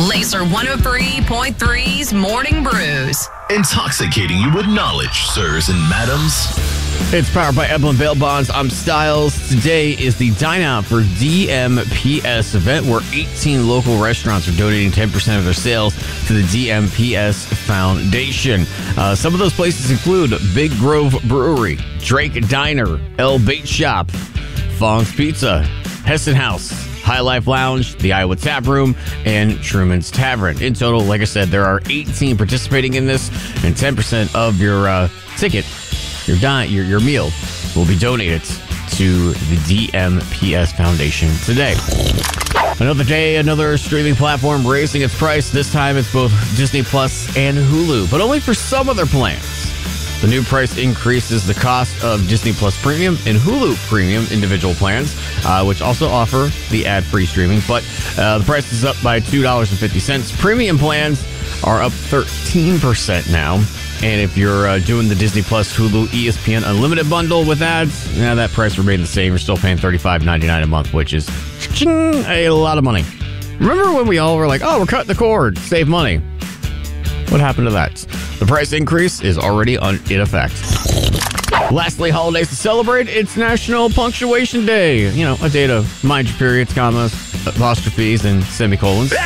Laser 103.3's Morning Brews. Intoxicating you with knowledge, sirs and madams. It's powered by Eblin Bail Bonds. I'm Styles. Today is the Dine Out for DMPS event where 18 local restaurants are donating 10% of their sales to the DMPS Foundation. Some of those places include Big Grove Brewery, Drake Diner, El Bait Shop, Fong's Pizza, Hessen House, High Life Lounge, the Iowa Tap Room, and Truman's Tavern. In total, like I said, there are 18 participating in this, and 10% of your ticket, your meal, will be donated to the DMPS Foundation today. Another day, another streaming platform raising its price. This time it's both Disney Plus and Hulu, but only for some of their plans. The new price increases the cost of Disney Plus Premium and Hulu Premium individual plans, which also offer the ad-free streaming, but the price is up by $2.50. Premium plans are up 13% now. And if you're doing the Disney Plus Hulu ESPN Unlimited bundle with ads, that price remains the same. You're still paying $35.99 a month, which is a lot of money. Remember when we all were like, oh, we're cutting the cord, save money? What happened to that? The price increase is already in effect. Lastly, holidays to celebrate. It's National Punctuation Day. A day to mind your periods, commas, apostrophes, and semicolons.